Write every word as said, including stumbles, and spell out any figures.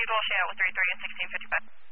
received, we'll share out with three three and sixteen fifty-five.